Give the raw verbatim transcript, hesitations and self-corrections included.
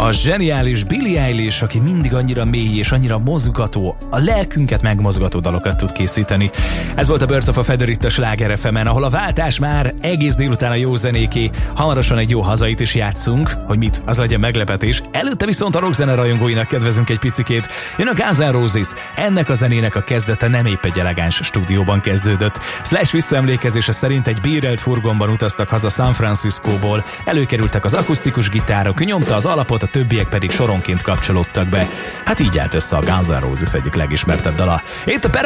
A zseniális Billie Eilish, aki mindig annyira mély és annyira mozgató, a lelkünket megmozgató dalokat tud készíteni. Ez volt a Birds of a Feather itt a Sláger ef emen, ahol a váltás már egész délután a jó zenéké. Hamarosan egy jó hazait is játszunk, hogy mit, az legyen meglepetés. Előtte viszont a rockzene rajongóinak kedvezünk egy picikét. Jön a Guns N' Roses, ennek a zenének a kezdete nem épp egy elegáns stúdióban kezdődött. Slash visszaemlékezése szerint egy bérelt furgonban utaztak haza San Franciscóból, előkerültek az akusztikus gitárok, nyomta az alapot, a többiek pedig soronként kapcsolódtak be. Hát így állt össze a Guns N' Roses egyik legismertebb dala. Itt a